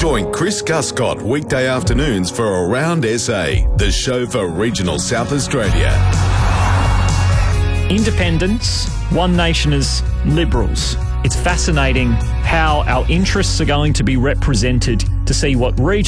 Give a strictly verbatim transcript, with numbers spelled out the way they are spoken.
Join Chris Guscott weekday afternoons for Around S A, the show for regional South Australia. Independents, One Nation as Liberals. It's fascinating how our interests are going to be represented to see what region